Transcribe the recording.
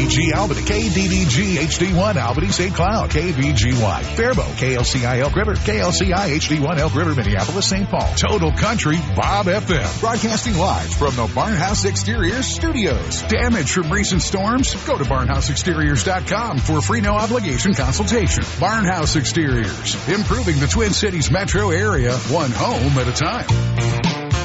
KDDG Albany, KDDG HD1 Albany St. Cloud, KVGY Faribault, KLCI Elk River, KLCI HD1 Elk River, Minneapolis, St. Paul. Total Country Bob FM. Broadcasting live from the Barnhouse Exteriors studios. Damage from recent storms? Go to barnhouseexteriors.com for a free no obligation consultation. Barnhouse Exteriors. Improving the Twin Cities metro area, one home at a time.